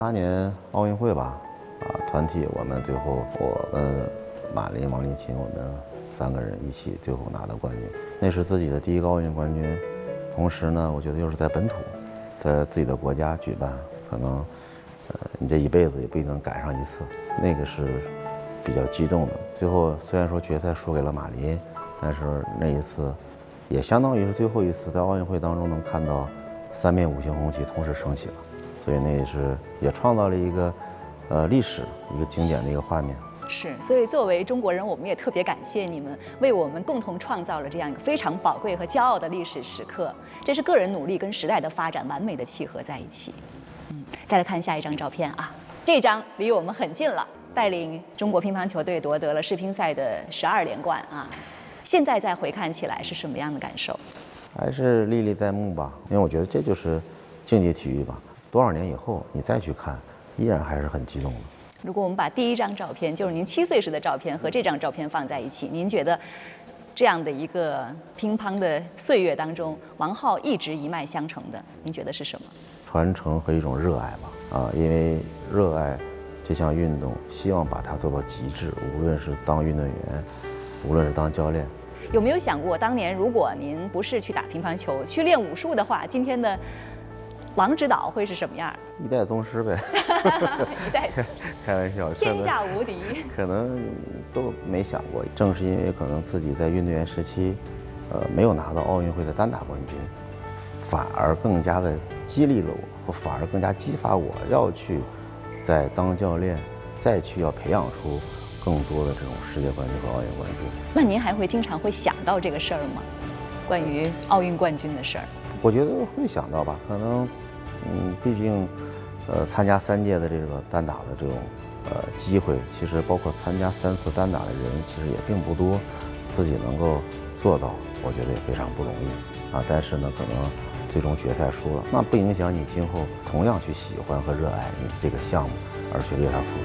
8年奥运会吧，团体我们最后我跟马林、王励勤我们3个人一起最后拿到冠军，那是自己的第1个奥运冠军。同时呢，我觉得又是在本土，在自己的国家举办，可能你这一辈子也不一定能赶上一次，那个是比较激动的。最后虽然说决赛输给了马林，但是那一次也相当于是最后一次在奥运会当中能看到3面5星红旗同时升起了。所以那也是也创造了一个历史，一个经典的一个画面。 是，所以作为中国人，我们也特别感谢你们，为我们共同创造了这样一个非常宝贵和骄傲的历史时刻。这是个人努力跟时代的发展完美的契合在一起。再来看下一张照片啊，这张离我们很近了，带领中国乒乓球队夺得了世乒赛的12连冠啊。现在再回看起来是什么样的感受？ 还是历历在目吧，因为我觉得这就是竞技体育吧。多少年以后你再去看，依然还是很激动的。 如果我们把第1张照片，就是您7岁时的照片和这张照片放在一起，您觉得这样的一个乒乓的岁月当中，王皓一直一脉相承的，您觉得是什么？ 传承和一种热爱吧，因为热爱这项运动，希望把它做到极致，无论是当运动员，无论是当教练。 有没有想过，当年如果您不是去打乒乓球，去练武术的话，今天的王指导会是什么样？ 一代宗师呗。 一代开玩笑， 天下无敌。 可能都没想过，正是因为可能自己在运动员时期，没有拿到奥运会的单打冠军，反而更加的激励了我，反而更加激发我要去在当教练，再去要培养出更多的这种世界冠军和奥运冠军。 那您还会经常会想到这个事儿吗？关于奥运冠军的事儿？我觉得会想到吧，可能，毕竟，参加3届的这个单打的这种机会，其实包括参加3次单打的人，其实也并不多，自己能够做到，我觉得也非常不容易啊。但是呢，可能最终决赛输了，那不影响你今后同样去喜欢和热爱你这个项目，而去为它付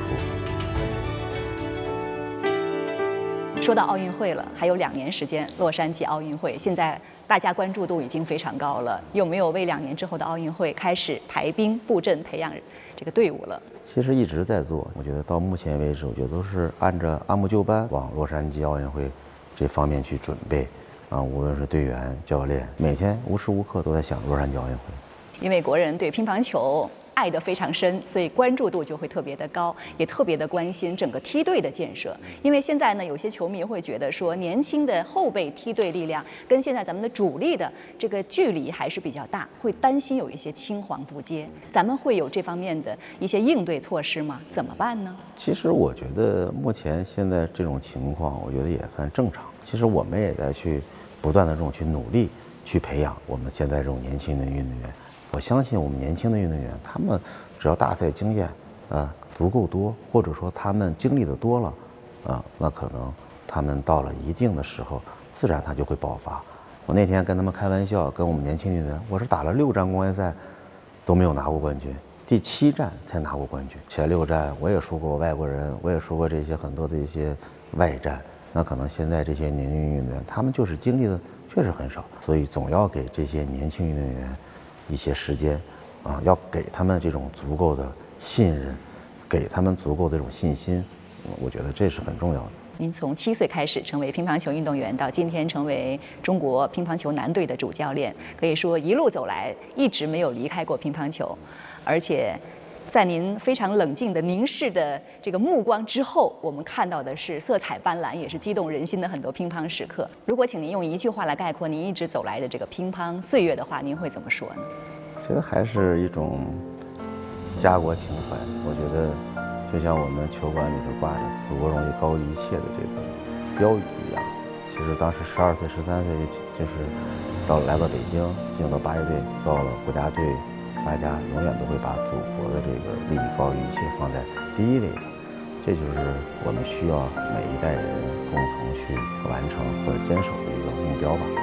出。说到奥运会了，还有2年时间，洛杉矶奥运会，现在大家关注度已经非常高了。有没有为2年之后的奥运会开始排兵布阵，培养这个队伍了？ 其实一直在做，我觉得到目前为止，我觉得都是按照按部就班往洛杉矶奥运会这方面去准备啊。无论是队员、教练，每天无时无刻都在想洛杉矶奥运会。 因为国人对乒乓球爱得非常深，所以关注度就会特别的高，也特别的关心整个梯队的建设。因为现在呢，有些球迷会觉得说，年轻的后备梯队力量跟现在咱们的主力的这个距离还是比较大，会担心有一些青黄不接。咱们会有这方面的一些应对措施吗？怎么办呢？ 其实我觉得目前现在这种情况，我觉得也算正常。其实我们也在去不断的这种去努力去培养我们现在这种年轻的运动员。我相信我们年轻的运动员，他们只要大赛经验足够多，或者说他们经历的多了那可能他们到了一定的时候，自然他就会爆发。我那天跟他们开玩笑，跟我们年轻运动员，我是打了6站公开赛都没有拿过冠军，第7站才拿过冠军。前6站我也输过外国人，我也输过这些很多的一些外战。那可能现在这些年轻运动员，他们就是经历的确实很少，所以总要给这些年轻运动员一些时间要给他们这种足够的信任，给他们足够的这种信心，我觉得这是很重要的。 您从7岁开始成为乒乓球运动员，到今天成为中国乒乓球男队的主教练，可以说一路走来一直没有离开过乒乓球，而且在您非常冷静的凝视的这个目光之后，我们看到的是色彩斑斓，也是激动人心的很多乒乓时刻。如果请您用1句话来概括您一直走来的这个乒乓岁月的话，您会怎么说呢？ 其实还是一种家国情怀。我觉得就像我们球馆里头挂着“祖国荣誉高于一切”的这个标语一样。其实当时12岁、13岁就是来到北京，进入到8一队，到了国家队。大家永远都会把祖国的这个利益高于一切放在第1位的，这就是我们需要每一代人共同去完成或者坚守的一个目标吧。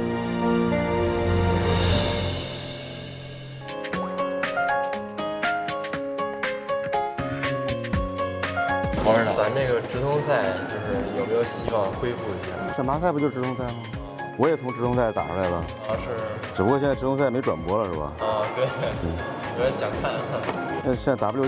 王指导，咱这个直通赛就是有没有希望恢复一下？ 选拔赛不就是直通赛吗？我也从直通赛打出来了是， 只不过现在直通赛没转播了，是吧？ 对，有点想看。 那现在 WTA